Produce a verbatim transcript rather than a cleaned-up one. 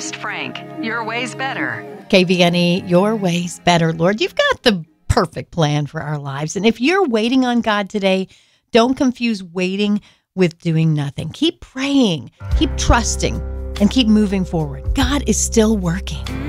host, Frank. Your way's better. K V N E, your way's better, Lord. You've got the perfect plan for our lives. And if you're waiting on God today, don't confuse waiting with doing nothing. Keep praying, keep trusting, and keep moving forward. God is still working.